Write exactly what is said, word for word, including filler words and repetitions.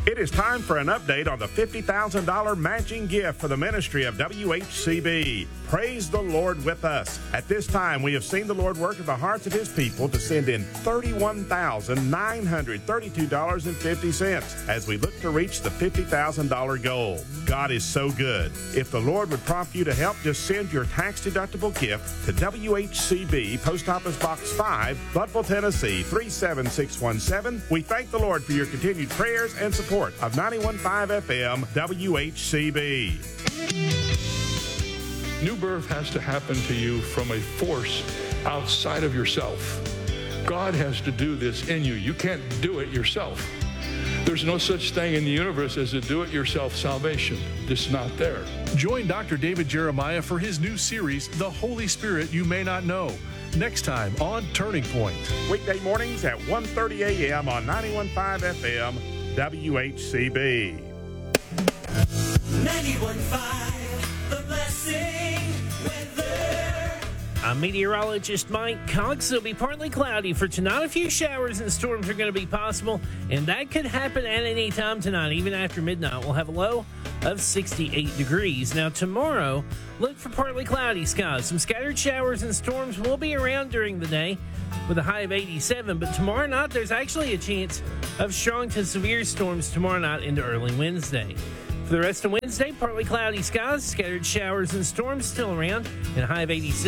It is time for an update on the fifty thousand dollars matching gift for the ministry of W H C B. Praise the Lord with us. At this time, we have seen the Lord work in the hearts of His people to send in thirty-one thousand nine hundred thirty-two dollars and fifty cents as we look to reach the fifty thousand dollars goal. God is so good. If the Lord would prompt you to help, just send your tax-deductible gift to W H C B, Post Office Box five, Bloodville, Tennessee, three seven six one seven. We thank the Lord for your continued prayers and support of ninety-one point five F M W H C B. New birth has to happen to you from a force outside of yourself. God has to do this in you. You can't do it yourself. There's no such thing in the universe as a do-it-yourself salvation. It's not there. Join Doctor David Jeremiah for his new series, The Holy Spirit You May Not Know, next time on Turning Point. Weekday mornings at one thirty a.m. on ninety-one point five F M W H C B. ninety-one point five, The Blessing Weather. I'm meteorologist Mike Cox. It'll be partly cloudy for tonight. A few showers and storms are going to be possible, and that could happen at any time tonight. Even after midnight, we'll have a low of sixty-eight degrees. Now, tomorrow, look for partly cloudy skies. Some scattered showers and storms will be around during the day with a high of eighty-seven. But tomorrow night, there's actually a chance of strong to severe storms tomorrow night into early Wednesday. For the rest of Wednesday, partly cloudy skies, scattered showers and storms still around, and a high of eighty-six.